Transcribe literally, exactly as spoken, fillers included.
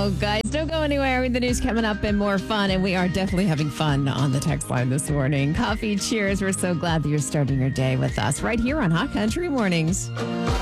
Oh, guys, don't go anywhere. The news coming up and more fun. And we are definitely having fun on the text line this morning. Coffee, cheers. We're so glad that you're starting your day with us right here on Hot Country Mornings.